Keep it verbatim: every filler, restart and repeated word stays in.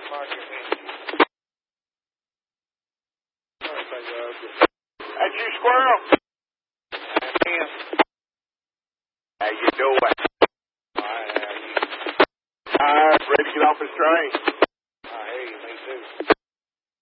That's you, Squirrel? Him. How you doing? Alright, how are you? Tired, ready to get off this train. I hear you, me too.